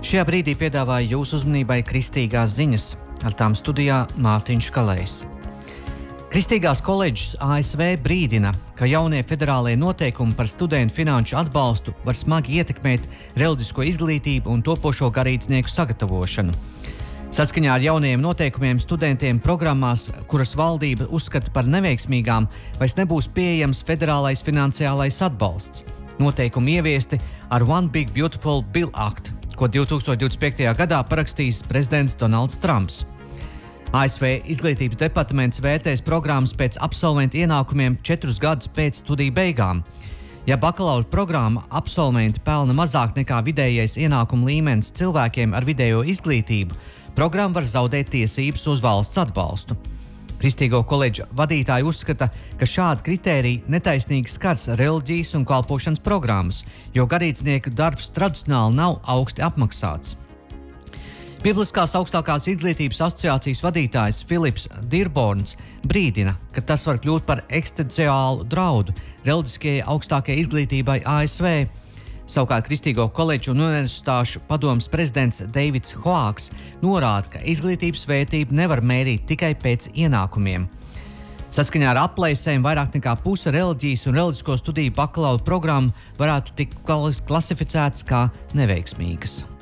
Šajā brīdī piedāvāju jūsu uzmanībai kristīgās ziņas, ar tām studijā Mārtiņš Kalējs. Kristīgās koledžas ASV brīdina, ka jaunie federālie noteikumi par studentu finanšu atbalstu var smagi ietekmēt reliģisko izglītību un topošo garīdznieku sagatavošanu. Saskaņā ar jaunajiem noteikumiem studentiem programmās, kuras valdība uzskata par neveiksmīgām, vairs nebūs pieejams federālais finansiālais atbalsts. Noteikumi ieviesti ar One Big Beautiful Bill Act, ko 2025. gadā parakstīs prezidents Donalds Trumps. ASV izglītības departaments vērtēs programmas pēc absolventu ienākumiem 4 gadus pēc studiju beigām. Ja bakalaura programma absolventi pelna mazāk nekā vidējais ienākuma līmenis cilvēkiem ar vidējo izglītību, programma var zaudēt tiesības uz valsts atbalstu. Kristīgo koledžu vadītāji uzskata, ka šādi kritēriji netaisnīgi skars reliģijas un kalpošanas programmas, jo garīdznieku darbs tradicionāli nav augsti apmaksāts. Bibliskās augstākās izglītības asociācijas vadītājs Filips Dirborns brīdina, ka tas var kļūt par eksistenciālu draudu reliģiskajai augstākajai izglītībai ASV. Savukārt Kristīgo koledžu un universitāšu padomes prezidents Deivids Hoāks norāda, ka izglītības vērtību nevar mērīt tikai pēc ienākumiem. Saskaņā ar aplēsēm vairāk nekā puse reliģijas un reliģisko studiju bakalaura programmu varētu tikt klasificētas kā neveiksmīgas.